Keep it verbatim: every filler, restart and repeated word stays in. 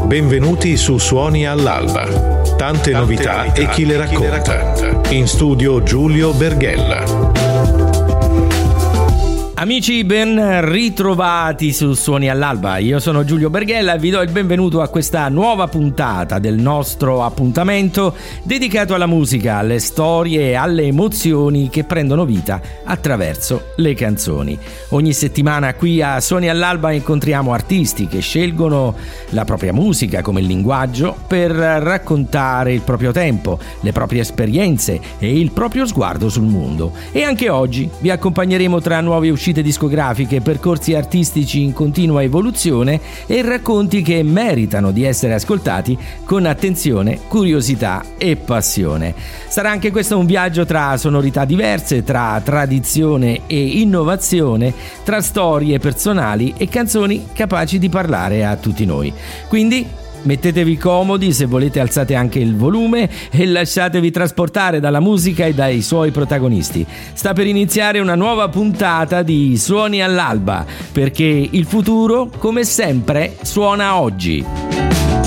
Benvenuti su Suoni all'Alba. Tante, Tante novità, novità e chi le racconta. In studio Giulio Berghella. Amici, ben ritrovati su Suoni all'Alba. Io sono Giulio Berghella e vi do il benvenuto a questa nuova puntata del nostro appuntamento dedicato alla musica, alle storie e alle emozioni che prendono vita attraverso le canzoni. Ogni settimana qui a Suoni all'Alba incontriamo artisti che scelgono la propria musica come linguaggio per raccontare il proprio tempo, le proprie esperienze e il proprio sguardo sul mondo. E anche oggi vi accompagneremo tra nuove uscite discografiche, percorsi artistici in continua evoluzione e racconti che meritano di essere ascoltati con attenzione, curiosità e passione. Sarà anche questo un viaggio tra sonorità diverse, tra tradizione e innovazione, tra storie personali e canzoni capaci di parlare a tutti noi. Quindi mettetevi comodi, se volete alzate anche il volume e lasciatevi trasportare dalla musica e dai suoi protagonisti. Sta per iniziare una nuova puntata di Suoni all'Alba, perché il futuro, come sempre, suona oggi.